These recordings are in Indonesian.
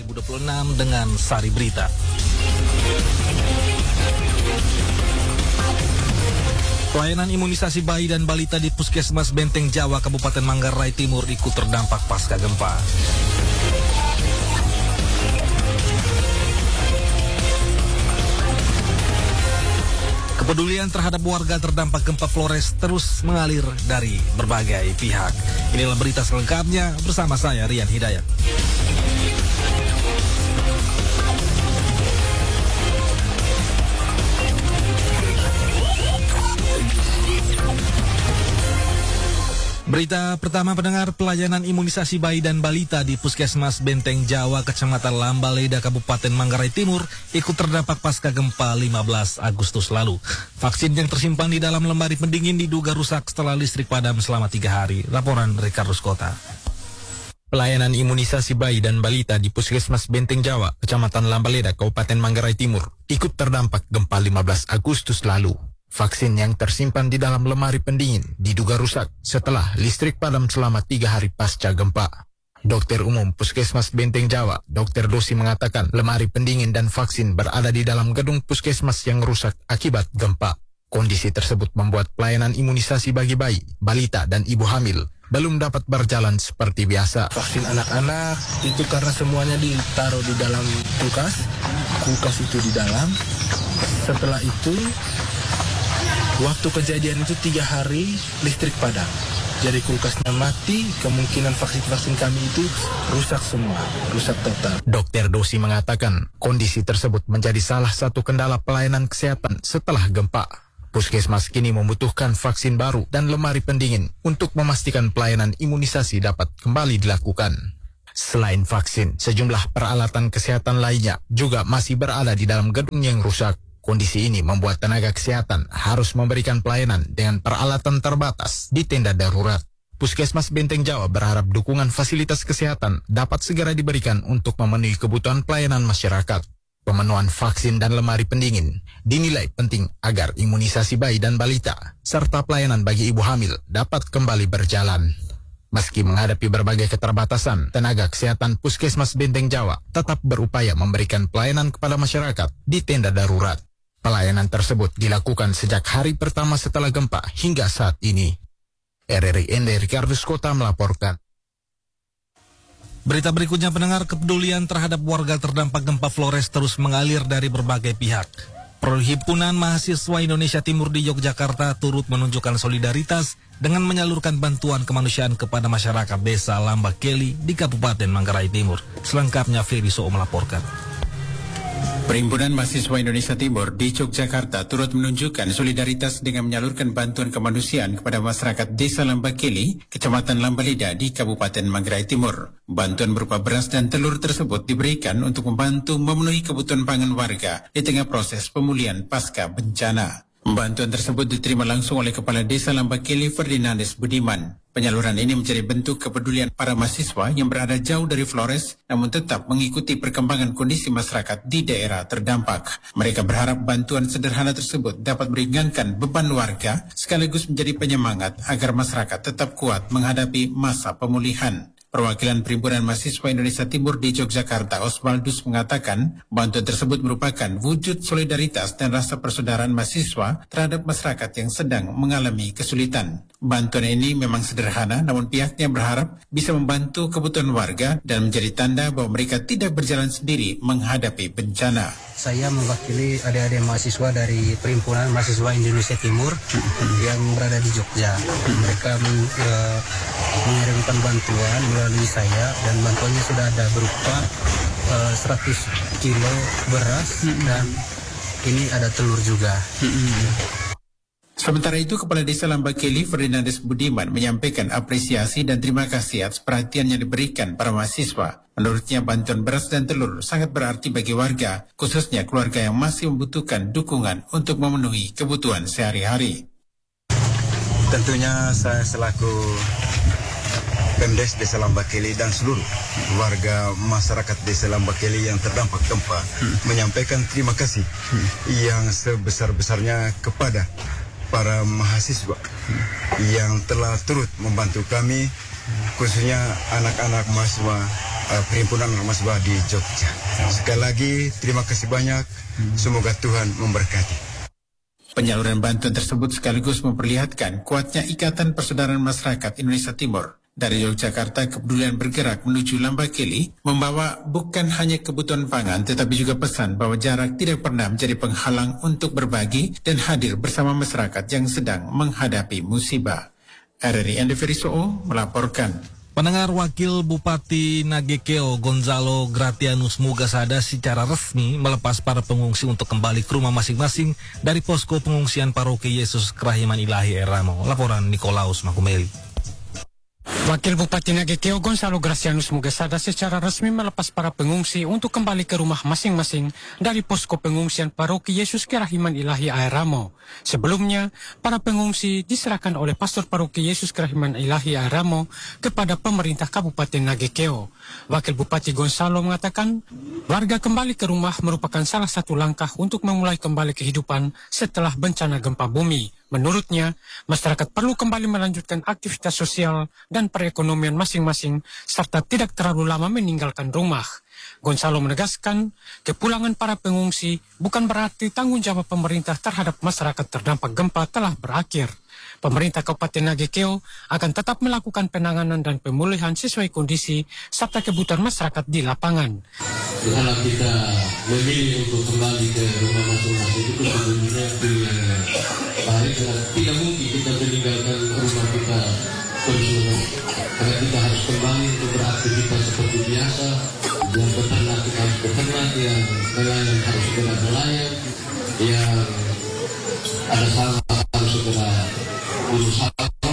2026 dengan Sari Berita. Pelayanan imunisasi bayi dan balita di Puskesmas Benteng Jawa, Kabupaten Manggarai Timur ikut terdampak pasca gempa. Kepedulian terhadap warga terdampak gempa Flores terus mengalir dari berbagai pihak. Inilah berita selengkapnya bersama saya, Rian Hidayat. Berita pertama, pendengar, pelayanan imunisasi bayi dan balita di Puskesmas Benteng Jawa, Kecamatan Lambaleda, Kabupaten Manggarai Timur ikut terdampak pasca gempa 15 Agustus lalu. Vaksin yang tersimpan di dalam lemari pendingin diduga rusak setelah listrik padam selama 3 hari. Laporan Ricardos Kota. Pelayanan imunisasi bayi dan balita di Puskesmas Benteng Jawa, Kecamatan Lambaleda, Kabupaten Manggarai Timur ikut terdampak gempa 15 Agustus lalu. Vaksin yang tersimpan di dalam lemari pendingin diduga rusak setelah listrik padam selama 3 hari pasca gempa. Dokter Umum Puskesmas Benteng Jawa, Dr. Dosi mengatakan lemari pendingin dan vaksin berada di dalam gedung puskesmas yang rusak akibat gempa. Kondisi tersebut membuat pelayanan imunisasi bagi bayi, balita, dan ibu hamil belum dapat berjalan seperti biasa. Vaksin anak-anak itu karena semuanya ditaruh di dalam kulkas itu di dalam. Setelah itu waktu kejadian itu 3 hari listrik padam. Jadi kulkasnya mati, kemungkinan vaksin-vaksin kami itu rusak semua, rusak total. Dr. Dosi mengatakan kondisi tersebut menjadi salah satu kendala pelayanan kesehatan setelah gempa. Puskesmas kini membutuhkan vaksin baru dan lemari pendingin untuk memastikan pelayanan imunisasi dapat kembali dilakukan. Selain vaksin, sejumlah peralatan kesehatan lainnya juga masih berada di dalam gedung yang rusak. Kondisi ini membuat tenaga kesehatan harus memberikan pelayanan dengan peralatan terbatas di tenda darurat. Puskesmas Benteng Jawa berharap dukungan fasilitas kesehatan dapat segera diberikan untuk memenuhi kebutuhan pelayanan masyarakat. Pemenuhan vaksin dan lemari pendingin dinilai penting agar imunisasi bayi dan balita serta pelayanan bagi ibu hamil dapat kembali berjalan. Meski menghadapi berbagai keterbatasan, tenaga kesehatan Puskesmas Benteng Jawa tetap berupaya memberikan pelayanan kepada masyarakat di tenda darurat. Pelayanan tersebut dilakukan sejak hari pertama setelah gempa hingga saat ini. RRI Ricardos Kota melaporkan. Berita berikutnya, pendengar, kepedulian terhadap warga terdampak gempa Flores terus mengalir dari berbagai pihak. Perhimpunan Mahasiswa Indonesia Timur di Yogyakarta turut menunjukkan solidaritas dengan menyalurkan bantuan kemanusiaan kepada masyarakat desa Lambakeli di Kabupaten Manggarai Timur. Selengkapnya Ferry Soe melaporkan. Perhimpunan Mahasiswa Indonesia Timur di Yogyakarta turut menunjukkan solidaritas dengan menyalurkan bantuan kemanusiaan kepada masyarakat Desa Lambakeli, Kecamatan Lambaleda di Kabupaten Manggarai Timur. Bantuan berupa beras dan telur tersebut diberikan untuk membantu memenuhi kebutuhan pangan warga di tengah proses pemulihan pasca bencana. Bantuan tersebut diterima langsung oleh Kepala Desa Lambakeli Ferdinandes Budiman. Penyaluran ini menjadi bentuk kepedulian para mahasiswa yang berada jauh dari Flores namun tetap mengikuti perkembangan kondisi masyarakat di daerah terdampak. Mereka berharap bantuan sederhana tersebut dapat meringankan beban warga sekaligus menjadi penyemangat agar masyarakat tetap kuat menghadapi masa pemulihan. Perwakilan Perhimpunan Mahasiswa Indonesia Timur di Yogyakarta, Oswaldus, mengatakan bantuan tersebut merupakan wujud solidaritas dan rasa persaudaraan mahasiswa terhadap masyarakat yang sedang mengalami kesulitan. Bantuan ini memang sederhana, namun pihaknya berharap bisa membantu kebutuhan warga dan menjadi tanda bahwa mereka tidak berjalan sendiri menghadapi bencana. Saya mewakili adik-adik mahasiswa dari Perhimpunan Mahasiswa Indonesia Timur yang berada di Jogja. Mereka mengirimkan bantuan melalui saya dan bantuannya sudah ada berupa 100 kilo beras dan ini ada telur juga. Sementara itu, Kepala Desa Lambakeli Ferdinandes Budiman menyampaikan apresiasi dan terima kasih atas perhatian yang diberikan para mahasiswa. Menurutnya, bantuan beras dan telur sangat berarti bagi warga, khususnya keluarga yang masih membutuhkan dukungan untuk memenuhi kebutuhan sehari-hari. Tentunya saya selaku Pemdes Desa Lambakeli dan seluruh warga masyarakat Desa Lambakeli yang terdampak gempa menyampaikan terima kasih yang sebesar-besarnya kepada para mahasiswa yang telah turut membantu kami, khususnya anak-anak mahasiswa Perhimpunan Mahasiswa di Jogja. Sekali lagi terima kasih banyak. Semoga Tuhan memberkati. Penyaluran bantuan tersebut sekaligus memperlihatkan kuatnya ikatan persaudaraan masyarakat Indonesia Timur. Dari Yogyakarta, kepedulian bergerak menuju Lambakeli membawa bukan hanya kebutuhan pangan, tetapi juga pesan bahwa jarak tidak pernah menjadi penghalang untuk berbagi dan hadir bersama masyarakat yang sedang menghadapi musibah. RRI Endeferiso melaporkan. Pendengar, Wakil Bupati Nagekeo Gonzalo Gratianus Mugasada secara resmi melepas para pengungsi untuk kembali ke rumah masing-masing dari posko pengungsian Paroki Yesus Kerahiman Ilahi Eramo. Laporan Nikolaus Makumeli. Wakil Bupati Nagekeo Gonzalo Gratianus Mugasada secara resmi melepas para pengungsi untuk kembali ke rumah masing-masing dari posko pengungsian Paroki Yesus Kerahiman Ilahi Aeramo. Sebelumnya, para pengungsi diserahkan oleh Pastor Paroki Yesus Kerahiman Ilahi Aeramo kepada pemerintah Kabupaten Nagekeo. Wakil Bupati Gonzalo mengatakan, warga kembali ke rumah merupakan salah satu langkah untuk memulai kembali kehidupan setelah bencana gempa bumi. Menurutnya, masyarakat perlu kembali melanjutkan aktivitas sosial dan perekonomian masing-masing serta tidak terlalu lama meninggalkan rumah. Gonzalo menegaskan, kepulangan para pengungsi bukan berarti tanggung jawab pemerintah terhadap masyarakat terdampak gempa telah berakhir. Pemerintah Kabupaten Nagekeo akan tetap melakukan penanganan dan pemulihan sesuai kondisi serta kebutuhan masyarakat di lapangan. Kalau kita memilih untuk kembali ke rumah masing-masing itu sebenarnya pilihan yang baik, karena tidak mungkin kita meninggalkan rumah kita terus, karena kita harus kembali untuk beraktivitas seperti biasa. Yang beternak kita harus beternak, yang nelayan harus segera nelayan, yang ada sawah harus segera urus sawah.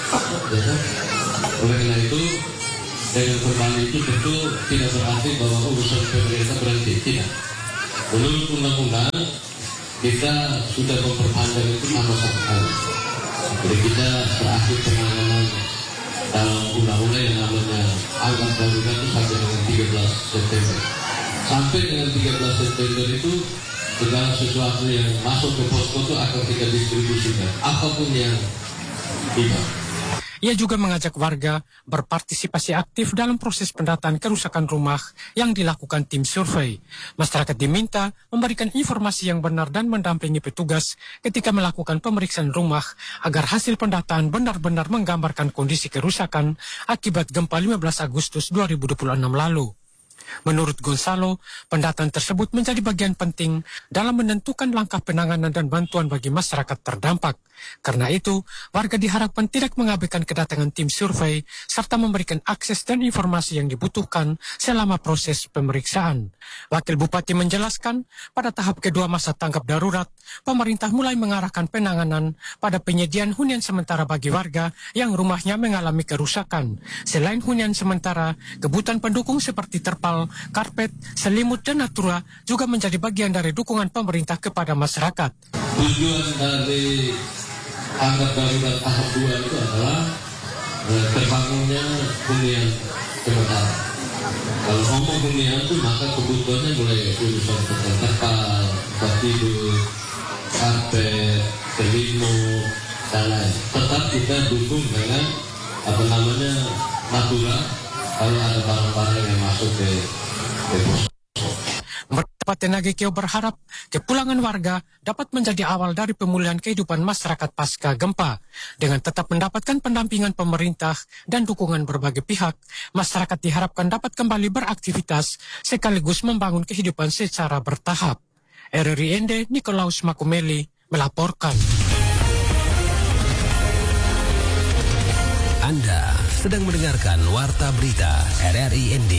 Oleh karena itu, dengan kembali itu tentu tidak berarti bahwa urusan pemerintah berhenti, tidak. Menurut undang-undang, kita sudah memperpanjang itu sama sekali. Jadi kita berakhir penanganan dalam undang-undang yang namanya anggap darurat itu sampai dengan 13 September. Sampai dengan 13 September itu segala sesuatu yang masuk ke posko itu akan kita distribusikan, apapun yang tiba. Ia juga mengajak warga berpartisipasi aktif dalam proses pendataan kerusakan rumah yang dilakukan tim survei. Masyarakat diminta memberikan informasi yang benar dan mendampingi petugas ketika melakukan pemeriksaan rumah agar hasil pendataan benar-benar menggambarkan kondisi kerusakan akibat gempa 15 Agustus 2026 lalu. Menurut Gonzalo, pendataan tersebut menjadi bagian penting dalam menentukan langkah penanganan dan bantuan bagi masyarakat terdampak. Karena itu, warga diharapkan tidak mengabaikan kedatangan tim survei serta memberikan akses dan informasi yang dibutuhkan selama proses pemeriksaan. Wakil Bupati menjelaskan, pada tahap kedua masa tanggap darurat, pemerintah mulai mengarahkan penanganan pada penyediaan hunian sementara bagi warga yang rumahnya mengalami kerusakan. Selain hunian sementara, kebutuhan pendukung seperti terpal, karpet, selimut, dan natura juga menjadi bagian dari dukungan pemerintah kepada masyarakat. Tujuan dari tanggap darurat tahap 2 itu adalah terbangunnya hunian sementara. Kalau ngomong hunian itu maka kebutuhannya mulai urusan terpal, tempat tidur, karpet, selimut, dan lain. Tetap kita dukung dengan natura kalau ada barang-barang yang masuk ke posko. Kabupaten Nagekeo berharap kepulangan warga dapat menjadi awal dari pemulihan kehidupan masyarakat pasca gempa. Dengan tetap mendapatkan pendampingan pemerintah dan dukungan berbagai pihak, masyarakat diharapkan dapat kembali beraktivitas sekaligus membangun kehidupan secara bertahap. RRI Ende Nikolaus Makumeli melaporkan. Anda sedang mendengarkan Warta Berita RRI ND.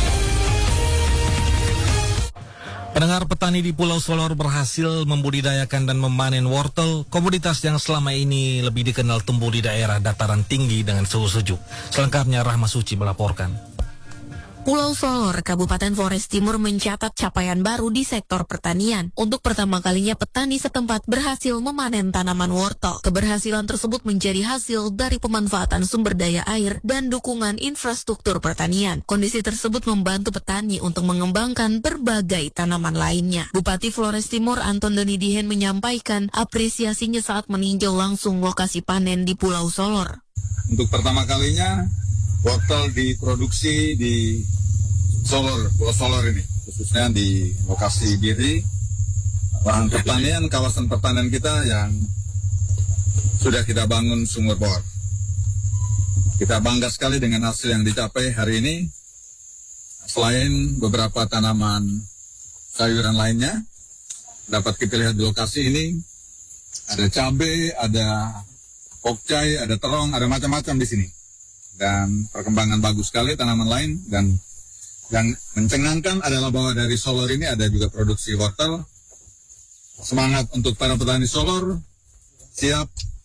Pendengar, petani di Pulau Solor berhasil membudidayakan dan memanen wortel, komoditas yang selama ini lebih dikenal tumbuh di daerah dataran tinggi dengan suhu sejuk. Selengkapnya Rahma Suci melaporkan. Pulau Solor, Kabupaten Flores Timur mencatat capaian baru di sektor pertanian. Untuk pertama kalinya petani setempat berhasil memanen tanaman wortel. Keberhasilan tersebut menjadi hasil dari pemanfaatan sumber daya air dan dukungan infrastruktur pertanian. Kondisi tersebut membantu petani untuk mengembangkan berbagai tanaman lainnya. Bupati Flores Timur Anton Doni Dihen menyampaikan apresiasinya saat meninjau langsung lokasi panen di Pulau Solor. Untuk pertama kalinya wortel diproduksi di solar ini, khususnya di lokasi diri lahan pertanian, kawasan pertanian kita yang sudah kita bangun sumur bor. Kita bangga sekali dengan hasil yang dicapai hari ini. Selain beberapa tanaman sayuran lainnya, dapat kita lihat di lokasi ini, ada cabai, ada pokcai, ada terong, ada macam-macam di sini. Dan perkembangan bagus sekali tanaman lain, dan yang mencengangkan adalah bahwa dari solar ini ada juga produksi wortel. Semangat untuk para petani solar, siap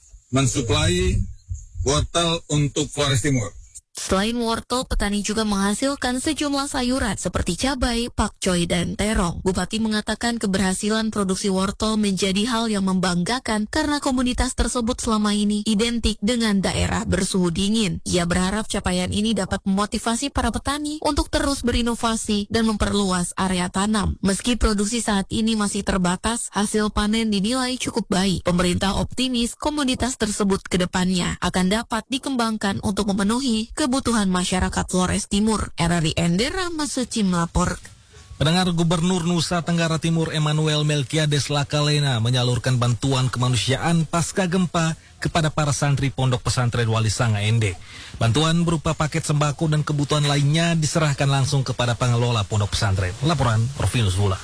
mensuplai wortel untuk Flores Timur. Selain wortel, petani juga menghasilkan sejumlah sayuran seperti cabai, pakcoy, dan terong. Bupati mengatakan keberhasilan produksi wortel menjadi hal yang membanggakan karena komunitas tersebut selama ini identik dengan daerah bersuhu dingin. Ia berharap capaian ini dapat memotivasi para petani untuk terus berinovasi dan memperluas area tanam. Meski produksi saat ini masih terbatas, hasil panen dinilai cukup baik. Pemerintah optimis komunitas tersebut ke depannya akan dapat dikembangkan untuk memenuhi kebutuhan masyarakat Flores Timur. RRI Endera Masuci melapor. Pendengar, Gubernur Nusa Tenggara Timur Emmanuel Melkiades Lakalena menyalurkan bantuan kemanusiaan pasca gempa kepada para santri Pondok Pesantren Wali Sanga Ende. Bantuan berupa paket sembako dan kebutuhan lainnya diserahkan langsung kepada pengelola Pondok Pesantren. Laporan Provinus Bula.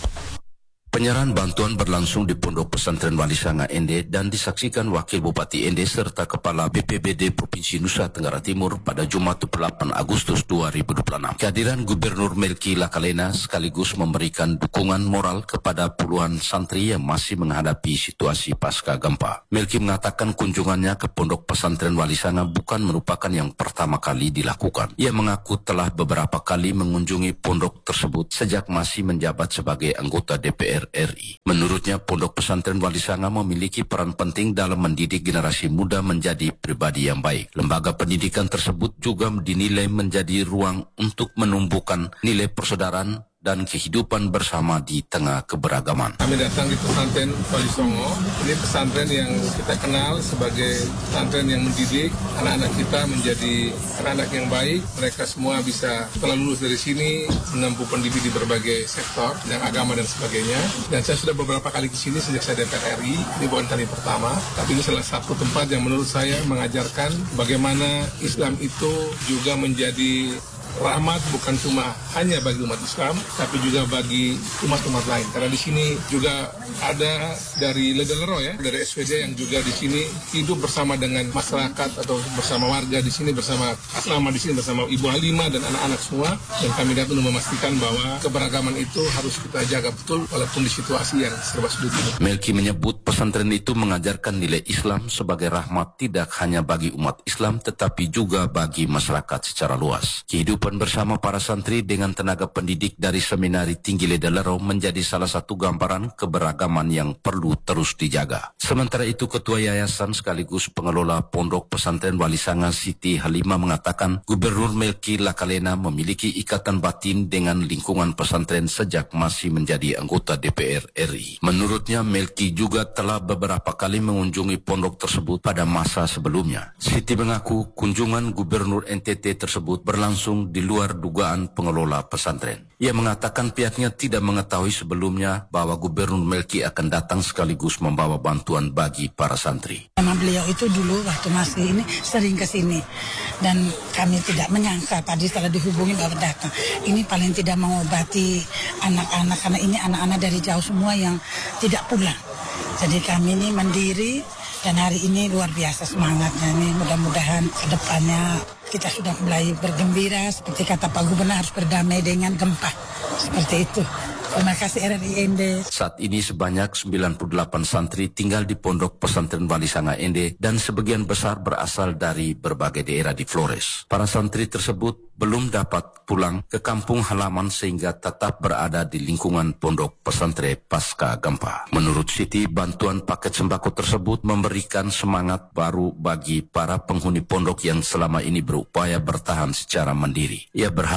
Penyerahan bantuan berlangsung di Pondok Pesantren Wali Sanga Ende dan disaksikan Wakil Bupati Ende serta Kepala BPBD Provinsi Nusa Tenggara Timur pada Jumat 8 Agustus 2026. Kehadiran Gubernur Melki Lakalena sekaligus memberikan dukungan moral kepada puluhan santri yang masih menghadapi situasi pasca gempa. Melki mengatakan kunjungannya ke Pondok Pesantren Wali Sanga bukan merupakan yang pertama kali dilakukan. Ia mengaku telah beberapa kali mengunjungi pondok tersebut sejak masih menjabat sebagai anggota DPR RI. Menurutnya, Pondok Pesantren Wali Sanga memiliki peran penting dalam mendidik generasi muda menjadi pribadi yang baik. Lembaga pendidikan tersebut juga dinilai menjadi ruang untuk menumbuhkan nilai persaudaraan dan kehidupan bersama di tengah keberagaman. Kami datang di pesantren Wali Songo. Ini pesantren yang kita kenal sebagai pesantren yang mendidik anak-anak kita menjadi anak-anak yang baik. Mereka semua bisa setelah lulus dari sini menempuh pendidikan di berbagai sektor, yang agama dan sebagainya. Dan saya sudah beberapa kali ke sini sejak saya DPR RI. Ini bukan kali pertama, tapi ini salah satu tempat yang menurut saya mengajarkan bagaimana Islam itu juga menjadi rahmat bukan cuma hanya bagi umat Islam, tapi juga bagi umat-umat lain. Karena di sini juga ada dari Ledalero ya, dari SVD yang juga di sini hidup bersama dengan masyarakat atau bersama warga di sini, bersama asrama di sini, bersama Ibu Halimah dan anak-anak semua. Dan kami datang untuk memastikan bahwa keberagaman itu harus kita jaga betul walaupun di situasi yang serba sulit ini. Melki menyebut pesantren itu mengajarkan nilai Islam sebagai rahmat tidak hanya bagi umat Islam tetapi juga bagi masyarakat secara luas. Kehidupan bersama para santri dengan tenaga pendidik dari Seminari Tinggi Ledalero menjadi salah satu gambaran keberagaman yang perlu terus dijaga. Sementara itu, Ketua Yayasan sekaligus pengelola Pondok Pesantren Wali Sanga Siti Halimah mengatakan Gubernur Melki Lakalena memiliki ikatan batin dengan lingkungan pesantren sejak masih menjadi anggota DPR RI. Menurutnya, Melki juga telah beberapa kali mengunjungi pondok tersebut pada masa sebelumnya. Siti mengaku kunjungan Gubernur NTT tersebut berlangsung di luar dugaan pengelola pesantren. Ia mengatakan pihaknya tidak mengetahui sebelumnya bahwa Gubernur Melki akan datang sekaligus membawa bantuan bagi para santri. Memang beliau itu dulu waktu masih ini sering ke sini dan kami tidak menyangka tadi setelah dihubungi bahwa datang. Ini paling tidak mengobati anak-anak karena ini anak-anak dari jauh semua yang tidak pulang. Jadi kami ini mandiri dan hari ini luar biasa semangatnya nih. Mudah-mudahan ke depannya kita sudah mulai bergembira seperti kata Pak Gubernur harus berdamai dengan gempa. Seperti itu. Terima kasih RRI Ende. Saat ini sebanyak 98 santri tinggal di Pondok Pesantren Wali Sanga Ende dan sebagian besar berasal dari berbagai daerah di Flores. Para santri tersebut belum dapat pulang ke kampung halaman sehingga tetap berada di lingkungan Pondok Pesantren pasca gempa. Menurut Siti, bantuan paket sembako tersebut memberikan semangat baru bagi para penghuni pondok yang selama ini berupaya bertahan secara mandiri. Ia berharap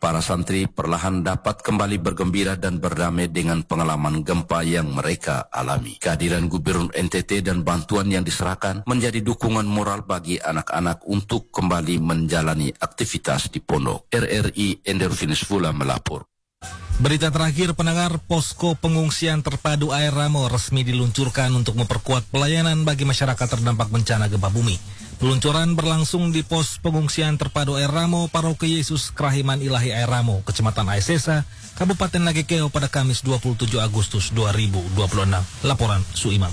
Para santri perlahan dapat kembali bergembira dan berdamai dengan pengalaman gempa yang mereka alami. Kehadiran Gubernur NTT dan bantuan yang diserahkan menjadi dukungan moral bagi anak-anak untuk kembali menjalani aktivitas di pondok. RRI Endorfinus Fula melapor. Berita terakhir, pendengar, posko pengungsian terpadu Air Ramo resmi diluncurkan untuk memperkuat pelayanan bagi masyarakat terdampak bencana gempa bumi. Peluncuran berlangsung di pos pengungsian terpadu Air Ramo, Paroki Yesus Kerahiman Ilahi Air Ramo, Kecamatan Aisesa, Kabupaten Nagekeo pada Kamis 27 Agustus 2026. Laporan Suimam.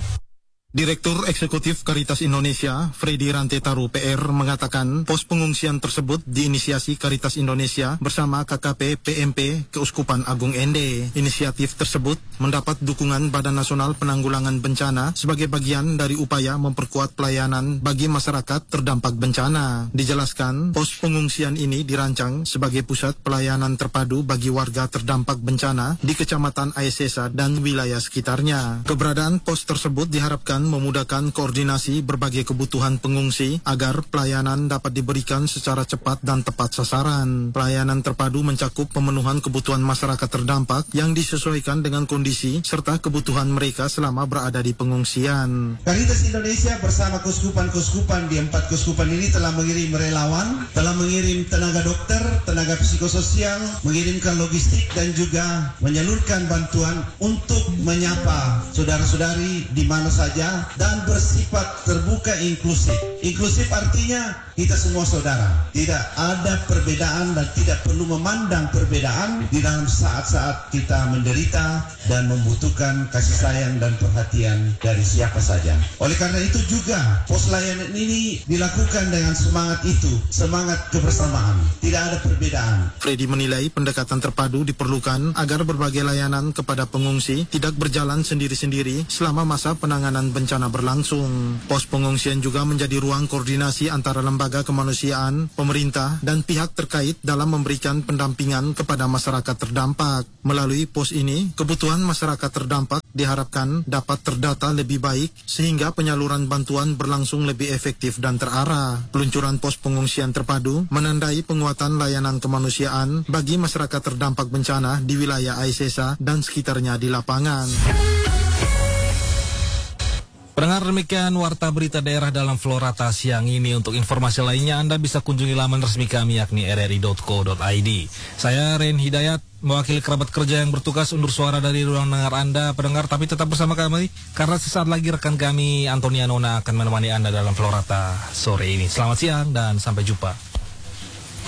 Direktur Eksekutif Caritas Indonesia, Freddy Rantetaru PR, mengatakan pos pengungsian tersebut diinisiasi Caritas Indonesia bersama KKP PMP Keuskupan Agung Ende. Inisiatif tersebut mendapat dukungan Badan Nasional Penanggulangan Bencana sebagai bagian dari upaya memperkuat pelayanan bagi masyarakat terdampak bencana. Dijelaskan, pos pengungsian ini dirancang sebagai pusat pelayanan terpadu bagi warga terdampak bencana di Kecamatan Aisesa dan wilayah sekitarnya. Keberadaan pos tersebut diharapkan memudahkan koordinasi berbagai kebutuhan pengungsi agar pelayanan dapat diberikan secara cepat dan tepat sasaran. Pelayanan terpadu mencakup pemenuhan kebutuhan masyarakat terdampak yang disesuaikan dengan kondisi serta kebutuhan mereka selama berada di pengungsian. Caritas Indonesia bersama keuskupan-keuskupan di 4 keuskupan ini telah mengirim relawan, telah mengirim tenaga dokter, tenaga psikososial, mengirimkan logistik dan juga menyalurkan bantuan untuk menyapa saudara-saudari di mana saja dan bersifat terbuka inklusif. Inklusif artinya kita semua saudara. Tidak ada perbedaan dan tidak perlu memandang perbedaan di dalam saat-saat kita menderita dan membutuhkan kasih sayang dan perhatian dari siapa saja. Oleh karena itu juga pos layanan ini dilakukan dengan semangat itu, semangat kebersamaan. Tidak ada perbedaan. Freddy menilai pendekatan terpadu diperlukan agar berbagai layanan kepada pengungsi tidak berjalan sendiri-sendiri selama masa penanganan bencana berlangsung. Pos pengungsian juga menjadi ruang koordinasi antara lembaga kemanusiaan, pemerintah, dan pihak terkait dalam memberikan pendampingan kepada masyarakat terdampak. Melalui pos ini, kebutuhan masyarakat terdampak diharapkan dapat terdata lebih baik sehingga penyaluran bantuan berlangsung lebih efektif dan terarah. Peluncuran pos pengungsian terpadu menandai penguatan layanan kemanusiaan bagi masyarakat terdampak bencana di wilayah Aisesa dan sekitarnya di lapangan. Pendengar, demikian Warta Berita Daerah dalam Florata siang ini. Untuk informasi lainnya Anda bisa kunjungi laman resmi kami yakni rri.co.id. Saya Ren Hidayat, mewakili kerabat kerja yang bertugas undur suara dari ruang dengar Anda, pendengar, tapi tetap bersama kami karena sesaat lagi rekan kami Antonia Nona akan menemani Anda dalam Florata sore ini. Selamat siang dan sampai jumpa.